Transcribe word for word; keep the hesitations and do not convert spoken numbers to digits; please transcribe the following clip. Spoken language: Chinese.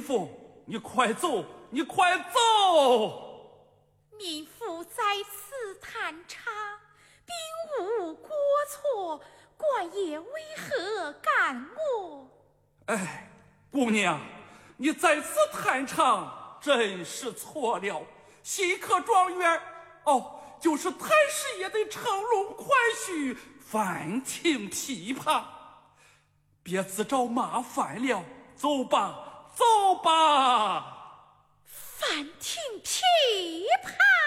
妇，你快走，你快走！ 民妇在此探查，并无过错，官爷为何赶我？ 哎，姑娘，你在此探查真是错了。新科状元，哦，就是太师爷的乘龙快婿，烦请琵琶。别自找麻烦了，走吧，走吧。 烦听琵琶。